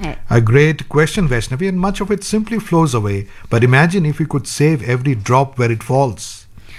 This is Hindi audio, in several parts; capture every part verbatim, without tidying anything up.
है? A great question, Vaishnavi, and much of it simply flows away. But imagine if we could save every drop where it falls.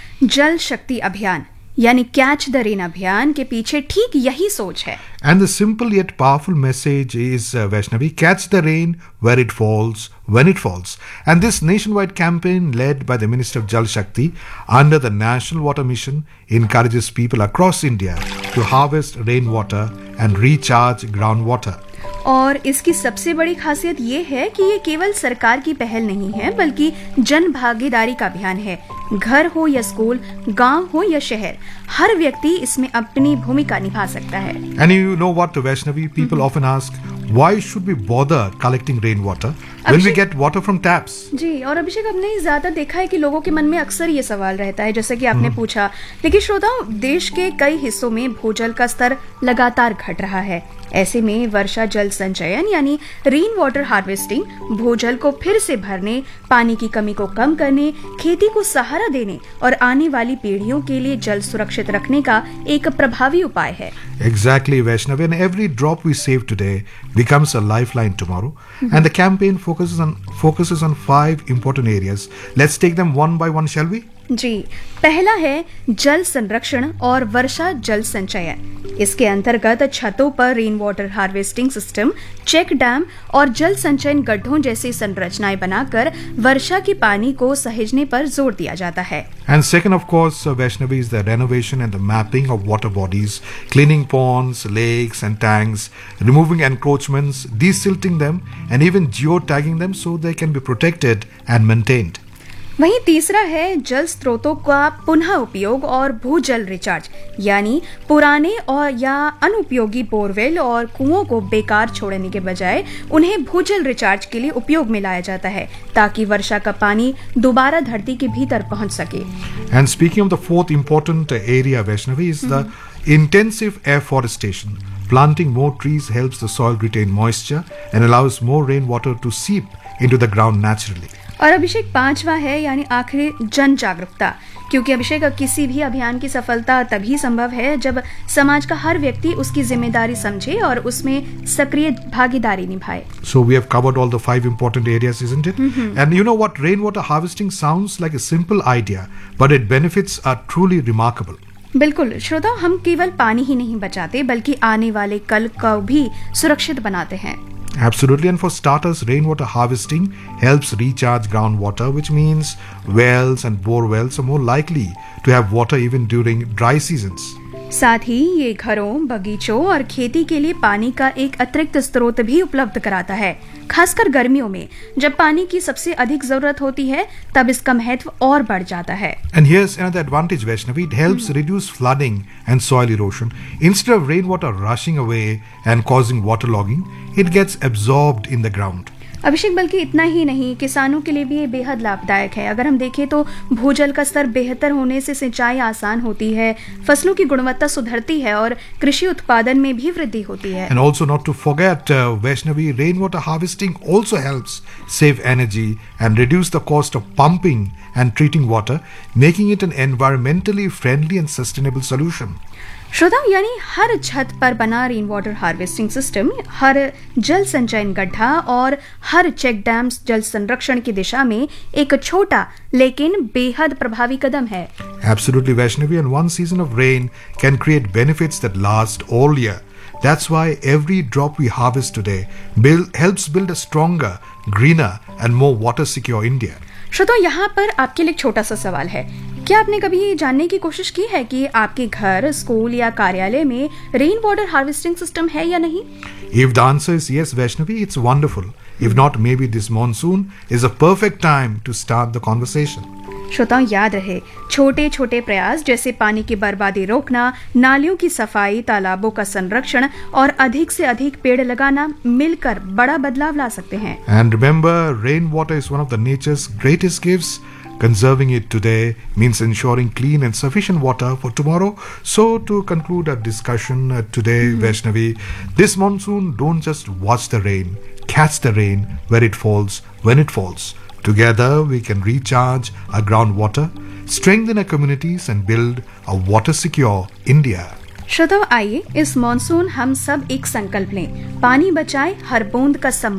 जल शक्ति अभियान यानी कैच द रेन अभियान के पीछे ठीक यही सोच है. And the simple yet powerful message is, uh, Vaishnavi, catch the rain where it falls, when it falls. And this nationwide campaign led by the Minister of Jal Shakti under the National Water Mission encourages people across India to harvest rainwater and recharge groundwater. और इसकी सबसे बड़ी खासियत ये है कि ये केवल सरकार की पहल नहीं है, बल्कि जन भागीदारी का अभियान है. घर हो या स्कूल, गांव हो या शहर, हर व्यक्ति इसमें अपनी भूमिका निभा सकता है. And you know what, Vaishnavi, people mm-hmm. often ask, why should we bother collecting rainwater when we get water from taps? जी, और अभिषेक, हमने ज्यादा देखा है कि लोगों के मन में अक्सर ये सवाल रहता है, जैसे कि आपने mm-hmm. पूछा. लेकिन श्रोताओं, देश के कई हिस्सों में भूजल का स्तर लगातार घट रहा है. ऐसे में वर्षा जल संचयन यानी रेन वाटर हार्वेस्टिंग भूजल को फिर से भरने, पानी की कमी को कम करने, खेती को सहारा देने और आने वाली पीढ़ियों के लिए जल सुरक्षित रखने का एक प्रभावी उपाय है. Exactly, Vaishnavi, and every drop we save today becomes a lifeline tomorrow. Mm-hmm. And the campaign focuses on focuses on five important areas. Let's take them one by one, shall we? जी, पहला है जल संरक्षण और वर्षा जल संचयन. इसके अंतर्गत छतों पर rain water harvesting system, check dam और जल संचयन गड्ढों जैसी संरचनाएं बनाकर वर्षा के पानी को सहेजने पर जोर दिया जाता है. And second, of course, uh, Vaishnavi, is the renovation and the mapping of water bodies, cleaning ponds, lakes and tanks, removing encroachments, desilting them and even geotagging them so they can be protected and maintained. वहीं तीसरा है जल स्रोतों का पुनः उपयोग और भूजल रिचार्ज, यानी पुराने और या अनुपयोगी बोरवेल और कुओं को बेकार छोड़ने के बजाय उन्हें भूजल रिचार्ज के लिए उपयोग में लाया जाता है, ताकि वर्षा का पानी दोबारा धरती के भीतर पहुंच सके. And speaking of the fourth important area, Vaishnavi, is the intensive afforestation. Planting more trees helps the soil retain moisture and allows more rainwater to seep into the ground naturally. और अभिषेक, पांचवा है यानी आखिरी जन जागरूकता, क्योंकि अभिषेक, किसी भी अभियान की सफलता तभी संभव है जब समाज का हर व्यक्ति उसकी जिम्मेदारी समझे और उसमें सक्रिय भागीदारी निभाए. So we have covered all the five important areas, isn't it? Mm-hmm. And you know what, rainwater harvesting sounds like a simple idea, but its benefits are truly remarkable. बिल्कुल श्रोता, हम केवल पानी ही नहीं बचाते बल्कि आने वाले कल को भी सुरक्षित बनाते हैं. Absolutely, and for starters, rainwater harvesting helps recharge groundwater, which means wells and bore wells are more likely to have water even during dry seasons. साथ ही ये घरों, बगीचों और खेती के लिए पानी का एक अतिरिक्त स्रोत भी उपलब्ध कराता है. खासकर गर्मियों में जब पानी की सबसे अधिक जरूरत होती है, तब इसका महत्व और बढ़ जाता है. And here's another advantage, Vaishnavi. It helps hmm. reduce flooding and soil erosion. Instead of rainwater rushing away and causing waterlogging, it gets absorbed in the ground. अभिषेक, बल्कि इतना ही नहीं, किसानों के लिए भी ये बेहद लाभदायक है. अगर हम देखें तो भूजल का स्तर बेहतर होने से सिंचाई आसान होती है, फसलों की गुणवत्ता सुधरती है और कृषि उत्पादन में भी वृद्धि होती है. And also not to forget, uh, Vaishnavi, rainwater harvesting also helps save energy and reduce the cost of pumping and treating water, making it an environmentally friendly and sustainable solution. श्रोताओं, यानी हर छत पर बना रेन वाटर हार्वेस्टिंग सिस्टम, हर जल संचयन गड्ढा और हर चेक डैम जल संरक्षण की दिशा में एक छोटा लेकिन बेहद प्रभावी कदम है. Absolutely, Vaishnavi, and one season of rain can create benefits that last all year. That's why every drop we harvest today build, helps build a stronger, greener and more water secure India. श्रोताओं, यहाँ पर आपके लिए एक छोटा सा सवाल है. क्या आपने कभी जानने की कोशिश की है कि आपके घर, स्कूल या कार्यालय में रेन वाटर हार्वेस्टिंग सिस्टम है या नहीं? If the answer is yes, Vaishnavi, it's wonderful. If not, maybe this monsoon is a perfect time to start the conversation. श्रोताओं, याद रहे, छोटे छोटे प्रयास जैसे पानी की बर्बादी रोकना, नालियों की सफाई, तालाबों का संरक्षण और अधिक से अधिक पेड़ लगाना मिलकर बड़ा बदलाव ला सकते हैं. And remember, rainwater is one of the nature's greatest gifts. Conserving it today means ensuring clean and sufficient water for tomorrow. So to conclude our discussion uh, today, mm-hmm. Vaishnavi, this monsoon, don't just watch the rain, catch the rain where it falls, when it falls. Together we can recharge our groundwater, strengthen our communities and build a water secure India. श्रोताओं, आइए इस मॉनसून हम सब एक संकल्प लें, पानी बचाएं, हर बूंद का